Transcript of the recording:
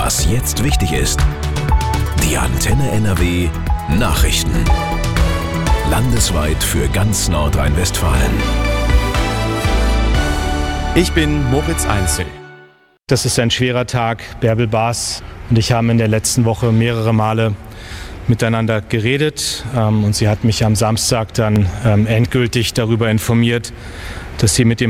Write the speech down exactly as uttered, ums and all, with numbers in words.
Was jetzt wichtig ist. Die Antenne N R W Nachrichten. Landesweit für ganz Nordrhein-Westfalen. Ich bin Moritz Einzel. Das ist ein schwerer Tag. Bärbel Baas und ich haben in der letzten Woche mehrere Male miteinander geredet. Und sie hat mich am Samstag dann endgültig darüber informiert, dass sie mit dem